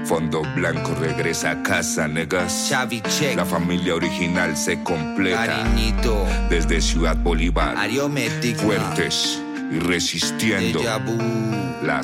Fondo Blanco regresa a casa, negas. Xavi Check, La familia original se completa. Cariñito, Desde Ciudad Bolívar, Ariometic, fuertes y resistiendo. Deja Vu. La